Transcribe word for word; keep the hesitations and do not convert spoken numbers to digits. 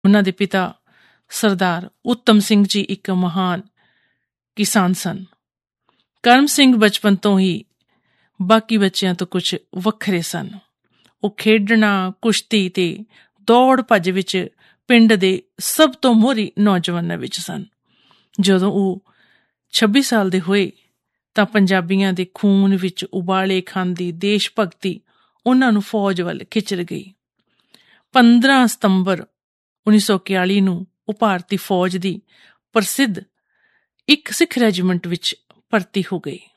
ਉਹਨਾਂ ਦੇ ਪਿਤਾ ਸਰਦਾਰ ਉੱਤਮ ਸਿੰਘ ਜੀ ਇੱਕ ਮਹਾਨ ਕਿਸਾਨ ਸਨ। ਕਰਮ ਸਿੰਘ ਬਚਪਨ ਤੋਂ ਹੀ ਬਾਕੀ ਬੱਚਿਆਂ ਤੋਂ ਕੁਝ ਵੱਖਰੇ ਸਨ। ਉਹ ਖੇਡਣਾ, ਕੁਸ਼ਤੀ ਤੇ ਦੌੜ ਭੱਜ ਵਿੱਚ ਪਿੰਡ ਦੇ ਸਭ ਤੋਂ ਮੋਹਰੀ ਨੌਜਵਾਨਾਂ ਵਿੱਚ ਸਨ। ਜਦੋਂ ਉਹ ਛੱਬੀ ਸਾਲ ਦੇ ਹੋਏ ਤਾਂ ਪੰਜਾਬੀਆਂ ਦੇ ਖੂਨ ਵਿੱਚ ਉਬਾਲੇ ਖਾਂਦੀ ਦੇਸ਼ ਭਗਤੀ ਉਹਨਾਂ ਨੂੰ ਫੌਜ ਵੱਲ ਖਿੱਚ ਗਈ। ਪੰਦਰਾਂ ਸਤੰਬਰ ਉੱਨੀ ਸੌ ਇਕਤਾਲੀ ਨੂੰ ਉਹ ਭਾਰਤੀ ਫੌਜ ਦੀ ਪ੍ਰਸਿੱਧ ਇੱਕ ਸਿੱਖ ਰੈਜੀਮੈਂਟ ਵਿੱਚ ਭਰਤੀ ਹੋ ਗਏ।